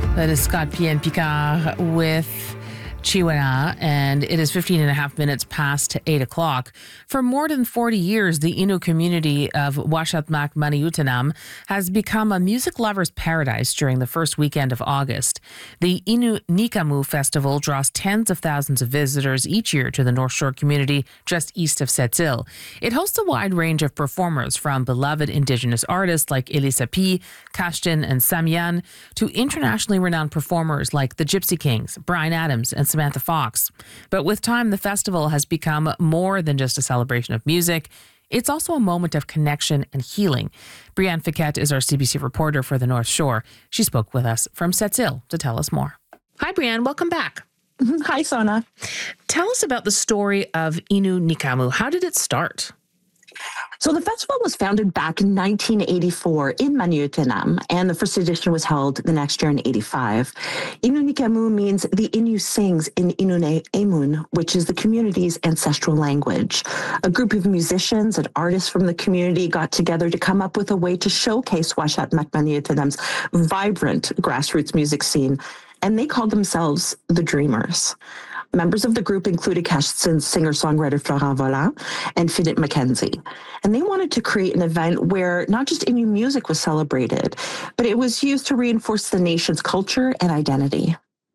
That is Scott Pienne Picard with Chiwana, and it is 15 and a half minutes past 8 o'clock. For more than 40 years, the Innu community of Uashatmak Maniutanam has become a music lover's paradise during the first weekend of August. The Innu Nikamu Festival draws tens of thousands of visitors each year to the North Shore community just east of Sept-Îles. It hosts a wide range of performers, from beloved Indigenous artists like Elisa P., Kashtin, and Samian, to internationally renowned performers like the Gypsy Kings, Bryan Adams, and Samantha Fox. But with time, the festival has become more than just a celebration of music. It's also a moment of connection and healing. Brianne Fiquette is our CBC reporter for the North Shore. She spoke with us from Sept-Îles to tell us more. Hi, Brianne. Welcome back. Hi, Sona. Tell us about the story of Innu Nikamu. How did it start? So the festival was founded back in 1984 in Maniutanam, and the first edition was held the next year in 85. Innu Nikamu means the Innu sings in Inune Emun, which is the community's ancestral language. A group of musicians and artists from the community got together to come up with a way to showcase Uashatmak Maniutanam's vibrant grassroots music scene, and they called themselves the Dreamers. Members of the group included Kashtin's singer-songwriter Florent Volant and Philip Mackenzie. And they wanted to create an event where not just Innu music was celebrated, but it was used to reinforce the nation's culture and identity.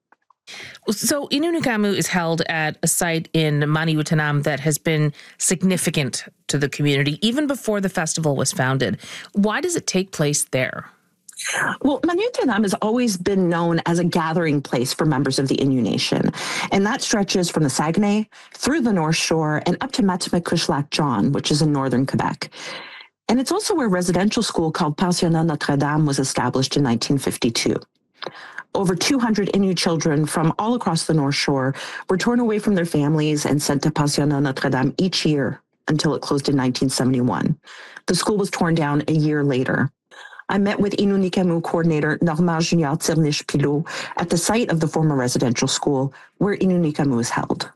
So Innu Nikamu is held at a site in Maniutanam that has been significant to the community even before the festival was founded. Why does it take place there? Well, Maniutanam has always been known as a gathering place for members of the Innu Nation, and that stretches from the Saguenay through the North Shore and up to Matimicush-Lac-John, which is in northern Quebec. And it's also where a residential school called Pensionnat Notre-Dame was established in 1952. Over 200 Innu children from all across the North Shore were torn away from their families and sent to Pensionnat Notre-Dame each year until it closed in 1971. The school was torn down a year later. I met with Innu Nikamu coordinator Normand Junior Tirnish-Pilot at the site of the former residential school where Innu Nikamu is held.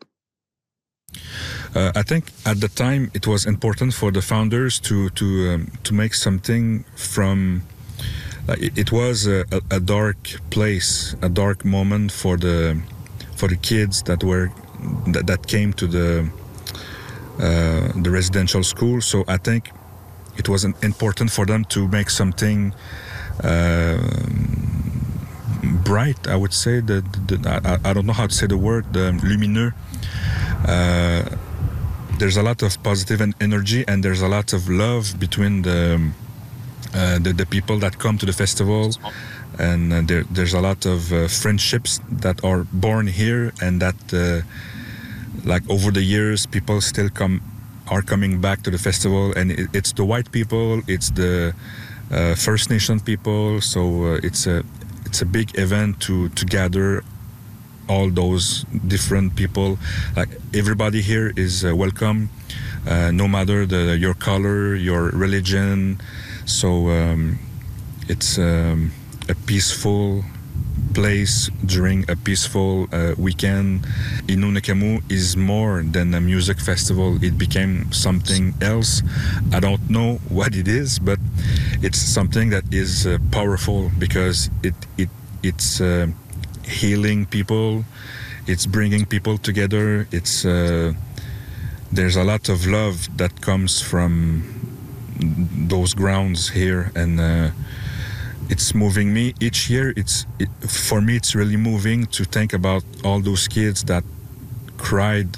I think at the time it was important for the founders to make something from. It was a dark place, a dark moment for the kids that came to the residential school. So I think it was important for them to make something bright, I would say. I don't know how to say the word, lumineux. There's a lot of positive energy, and there's a lot of love between the people that come to the festival. And there's a lot of friendships that are born here, and that, like over the years, people still are coming back to the festival, and it's the white people, it's the First Nation people, so it's a big event to gather all those different people. Like everybody here is welcome, no matter your color, your religion. So it's a peaceful place during a peaceful weekend. Innu Nikamu is more than a music festival. It became something else. I don't know what it is, but it's something that is powerful because it's healing people. It's bringing people together. It's there's a lot of love that comes from those grounds here, and it's moving me each year. For me, it's really moving to think about all those kids that cried,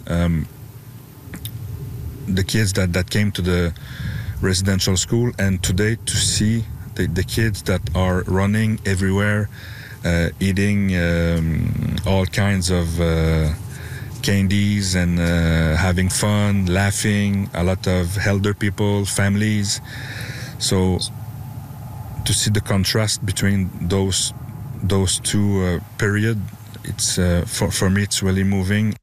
the kids that came to the residential school, and today to see the kids that are running everywhere, eating all kinds of candies and having fun, laughing, a lot of elder people, families. So to see the contrast between those two periods, it's for me it's really moving.